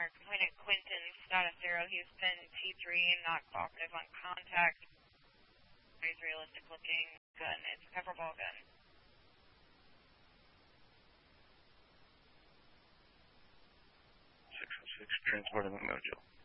Completed Quinton, status 0, Houston, T3, not cooperative on contact. Very realistic looking gun. It's a pepper ball gun. 606, transporting the Mojo.